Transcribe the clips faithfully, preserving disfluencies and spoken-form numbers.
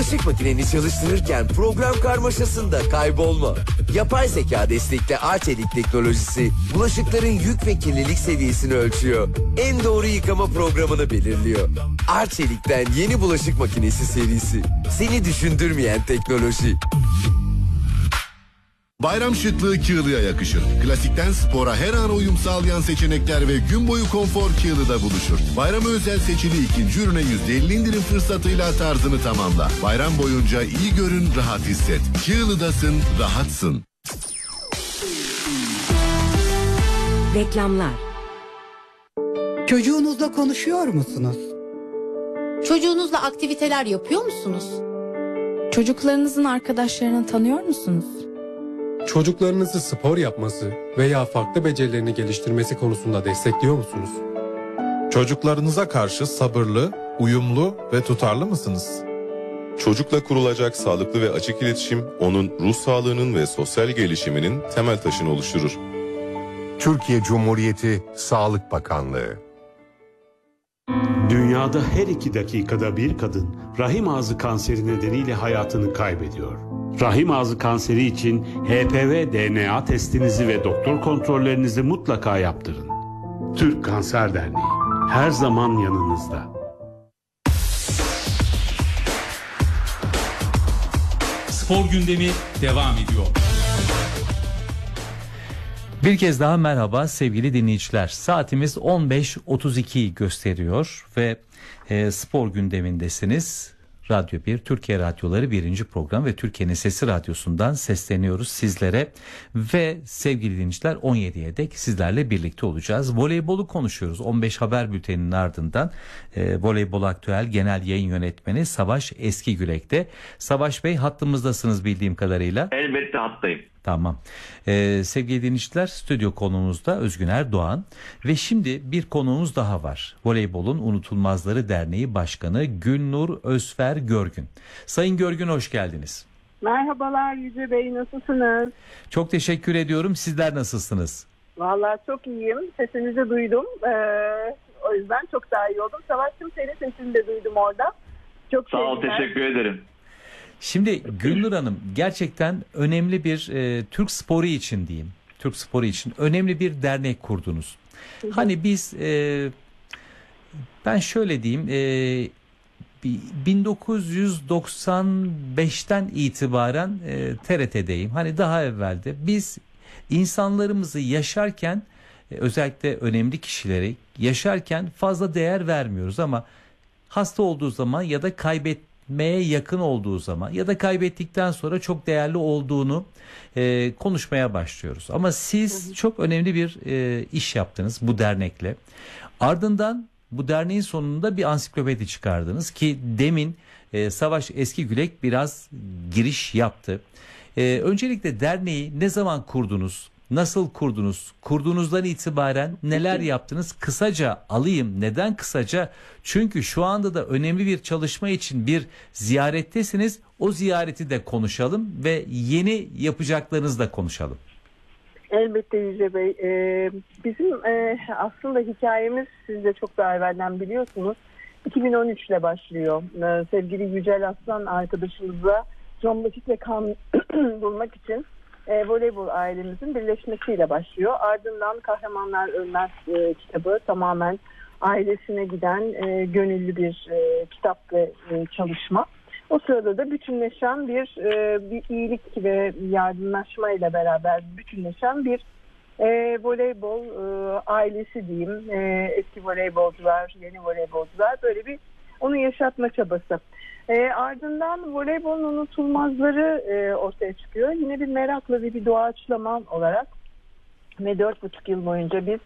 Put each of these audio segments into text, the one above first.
Bulaşık makineni çalıştırırken program karmaşasında kaybolma. Yapay zeka destekli Arçelik teknolojisi bulaşıkların yük ve kirlilik seviyesini ölçüyor. En doğru yıkama programını belirliyor. Arçelik'ten yeni bulaşık makinesi serisi. Seni düşündürmeyen teknoloji. Bayram şıklığı Kığlı'ya yakışır. Klasikten spora her an uyum sağlayan seçenekler ve gün boyu konfor Kığlı'da buluşur. Bayrama özel seçili ikinci ürüne yüzde elli indirim fırsatıyla tarzını tamamla. Bayram boyunca iyi görün, rahat hisset. Kığlı'dasın, rahatsın. Reklamlar. Çocuğunuzla konuşuyor musunuz? Çocuğunuzla aktiviteler yapıyor musunuz? Çocuklarınızın arkadaşlarını tanıyor musunuz? Çocuklarınızı spor yapması veya farklı becerilerini geliştirmesi konusunda destekliyor musunuz? Çocuklarınıza karşı sabırlı, uyumlu ve tutarlı mısınız? Çocukla kurulacak sağlıklı ve açık iletişim onun ruh sağlığının ve sosyal gelişiminin temel taşını oluşturur. Türkiye Cumhuriyeti Sağlık Bakanlığı. Dünyada her iki dakikada bir kadın rahim ağzı kanseri nedeniyle hayatını kaybediyor. Rahim ağzı kanseri için H P V D N A testinizi ve doktor kontrollerinizi mutlaka yaptırın. Türk Kanser Derneği her zaman yanınızda. Spor gündemi devam ediyor. Bir kez daha merhaba sevgili dinleyiciler. Saatimiz on beş otuz iki gösteriyor ve e, spor gündemindesiniz. Radyo bir, Türkiye Radyoları birinci program ve Türkiye'nin Sesi Radyosu'ndan sesleniyoruz sizlere. Ve sevgili dinleyiciler on yediye dek sizlerle birlikte olacağız. Voleybolu konuşuyoruz. on beş haber bülteninin ardından e, Voleybol Aktüel Genel Yayın Yönetmeni Savaş Eskigürek'te. Savaş Bey hattımızdasınız bildiğim kadarıyla. Elbette hattayım. Tamam. Ee, sevgili dinleyiciler, stüdyo konuğumuzda Özgüner Doğan ve şimdi bir konuğumuz daha var. Voleybolun Unutulmazları Derneği Başkanı Gülnur Özfer Görgün. Sayın Görgün hoş geldiniz. Merhabalar Yüce Bey, nasılsınız? Çok teşekkür ediyorum. Sizler nasılsınız? Vallahi çok iyiyim. Sesinizi duydum. Ee, o yüzden çok daha iyi oldum. Savaş'cığım senin sesini de duydum orada. Çok Sağ ol, sevgiler. teşekkür ederim. Şimdi Gülnur Hanım gerçekten önemli bir e, Türk sporu için diyeyim. Türk sporu için önemli bir dernek kurdunuz. Hı hı. Hani biz e, ben şöyle diyeyim e, bin dokuz yüz doksan beşten itibaren e, T R T'deyim. Hani daha evvelde biz insanlarımızı yaşarken e, özellikle önemli kişileri yaşarken fazla değer vermiyoruz ama hasta olduğu zaman ya da kaybet yakın olduğu zaman ya da kaybettikten sonra çok değerli olduğunu e, konuşmaya başlıyoruz. Ama siz hı hı. çok önemli bir e, iş yaptınız bu dernekle. Ardından bu derneğin sonunda bir ansiklopedi çıkardınız ki demin e, Savaş Eskigülek biraz giriş yaptı. E, öncelikle derneği ne zaman kurdunuz? Nasıl kurdunuz? Kurduğunuzdan itibaren neler yaptınız? Kısaca alayım. Neden kısaca? Çünkü şu anda da önemli bir çalışma için bir ziyarettesiniz. O ziyareti de konuşalım ve yeni yapacaklarınızı da konuşalım. Elbette Yüce Bey. Ee, bizim e, aslında hikayemiz siz de çok daha evvelden biliyorsunuz. iki bin on üç ile başlıyor. Ee, sevgili Yücel Aslan arkadaşımızla trombosit ve kan bulmak için E, voleybol ailemizin birleşmesiyle başlıyor. Ardından Kahramanlar Ölmez e, kitabı tamamen ailesine giden e, gönüllü bir e, kitap ve e, çalışma. O sırada da bütünleşen bir, e, bir iyilik ve yardımlaşma ile beraber bütünleşen bir e, voleybol e, ailesi diyeyim. E, eski voleybolcular, yeni voleybolcular böyle bir onu yaşatma çabası. E, ardından voleybolun unutulmazları e, ortaya çıkıyor. Yine bir merakla ve bir doğaçlama olarak ve dört buçuk yıl boyunca biz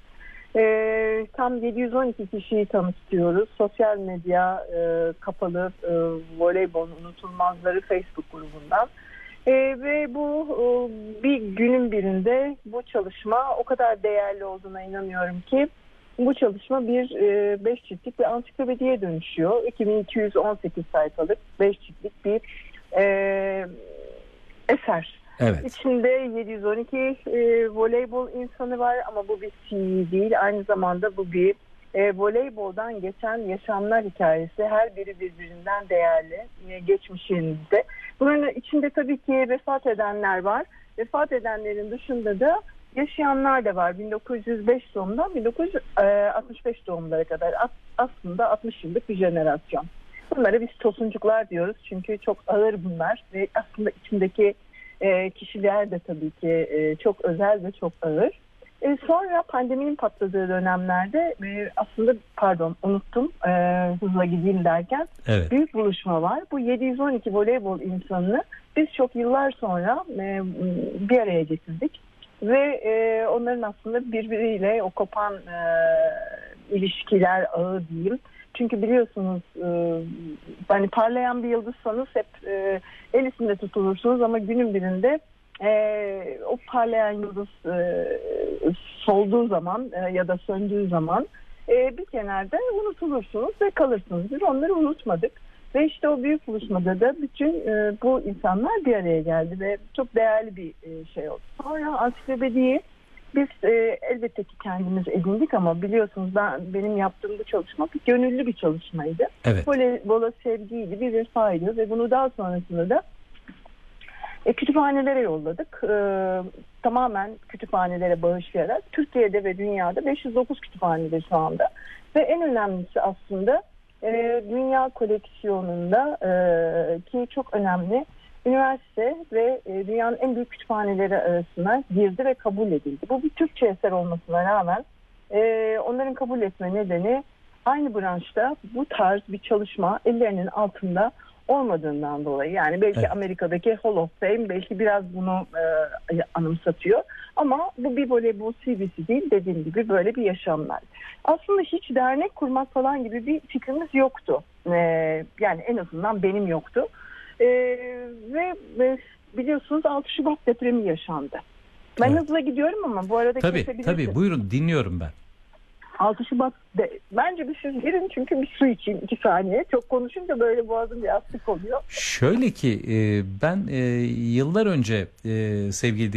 e, tam yedi yüz on iki kişiyi tanıştırıyoruz. Sosyal medya e, kapalı e, voleybol unutulmazları Facebook grubundan. E, ve bu e, bir günün birinde bu çalışma o kadar değerli olduğuna inanıyorum ki bu çalışma bir e, beş ciltlik bir ansiklopediye dönüşüyor. iki bin iki yüz on sekiz sayfalık beş ciltlik bir e, eser. Evet. İçinde yedi yüz on iki e, voleybol insanı var ama bu bir C V değil. Aynı zamanda bu bir e, voleyboldan geçen yaşamlar hikayesi, her biri birbirinden değerli e, geçmişinizde. Bunların içinde tabii ki vefat edenler var. Vefat edenlerin dışında da yaşayanlar da var. bin dokuz yüz beş doğumdan bin dokuz yüz altmış beş doğumlara kadar aslında altmış yıllık bir jenerasyon. Bunlara biz tosuncuklar diyoruz çünkü çok ağır bunlar ve aslında içindeki e, kişiler de tabii ki e, çok özel ve çok ağır. E, sonra pandeminin patladığı dönemlerde e, aslında pardon unuttum e, hızla gideyim derken evet. büyük buluşma var. Bu yedi yüz on iki voleybol insanını biz çok yıllar sonra e, bir araya getirdik ve e, onların aslında birbiriyle o kopan e, ilişkiler ağı diyeyim. Çünkü biliyorsunuz e, hani parlayan bir yıldızsanız hep e, el üstünde tutulursunuz ama günün birinde e, o parlayan yıldız e, solduğu zaman e, ya da söndüğü zaman e, bir kenarda unutulursunuz ve kalırsınız. Biz onları unutmadık ve işte o büyük buluşmada da bütün e, bu insanlar bir araya geldi ve çok değerli bir e, şey oldu. Sonra ansiklopediyi biz e, elbette ki kendimiz edindik ama biliyorsunuz ben benim yaptığım bu çalışma bir gönüllü bir çalışmaydı. Evet. Voleybola sevgiydi, bir vefaydı ve bunu daha sonrasında da e, kütüphanelere yolladık. E, tamamen kütüphanelere bağışlayarak Türkiye'de ve dünyada beş yüz dokuz kütüphanede şu anda ve en önemlisi aslında e, dünya koleksiyonunda e, ki çok önemli üniversite ve e, dünyanın en büyük kütüphaneleri arasına girdi ve kabul edildi. Bu bir Türkçe eser olmasına rağmen e, onların kabul etme nedeni aynı branşta bu tarz bir çalışma ellerinin altında olmadığından dolayı. Yani belki evet. Amerika'daki Hall of Fame belki biraz bunu e, anımsatıyor. Ama bu bir voleybol C V'si değil, dediğim gibi böyle bir yaşamlar. Aslında hiç dernek kurmak falan gibi bir fikrimiz yoktu. E, yani en azından benim yoktu. Ee, ve, ve biliyorsunuz altı Şubat depremi yaşandı. Ben evet. hızla gidiyorum ama bu arada tabii, tabii buyurun dinliyorum ben. altı Şubat de, bence bir siz girin çünkü bir su içeyim iki saniye. Çok konuşunca böyle boğazım biraz sık oluyor. Şöyle ki ben yıllar önce sevgili